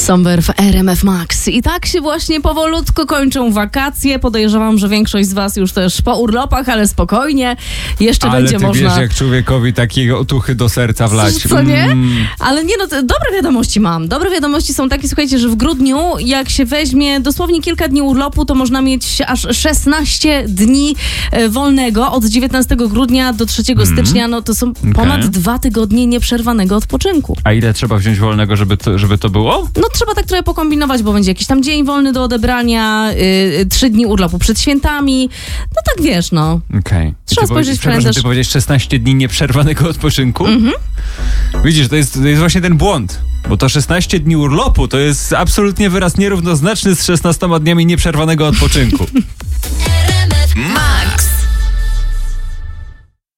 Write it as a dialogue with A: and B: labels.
A: Somber w RMF Max. I tak się właśnie powolutku kończą wakacje. Podejrzewam, że większość z was już też po urlopach, ale spokojnie. Jeszcze
B: ale
A: będzie
B: ty
A: można...
B: wiesz, jak człowiekowi takiego otuchy do serca wlać.
A: Co nie? Ale nie, no dobre wiadomości mam. Dobre wiadomości są takie, słuchajcie, że w grudniu, jak się weźmie dosłownie kilka dni urlopu, to można mieć aż 16 dni wolnego od 19 grudnia do 3 stycznia. No to są ponad 2 tygodnie nieprzerwanego odpoczynku.
B: A ile trzeba wziąć wolnego, żeby to było?
A: No trzeba tak trochę pokombinować, bo będzie jakiś tam dzień wolny do odebrania, 3 dni urlopu przed świętami. No tak wiesz, no.
B: Okej.
A: Trzeba spojrzeć w kalendarz.
B: Ty powiedziałeś 16 dni nieprzerwanego odpoczynku? Widzisz, to jest właśnie ten błąd. Bo to 16 dni urlopu to jest absolutnie wyraz nierównoznaczny z 16 dniami nieprzerwanego odpoczynku.
C: Max.